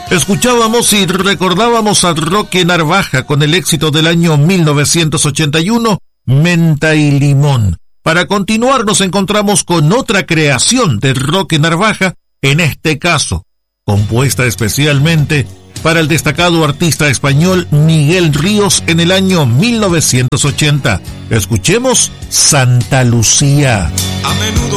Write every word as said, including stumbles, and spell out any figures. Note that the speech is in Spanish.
Escuchábamos y recordábamos a Roque Narvaja con el éxito del año mil novecientos ochenta y uno, Menta y Limón. Para continuar nos encontramos con otra creación de Roque Narvaja, en este caso, compuesta especialmente para el destacado artista español Miguel Ríos en el año mil novecientos ochenta. Escuchemos Santa Lucía. A menudo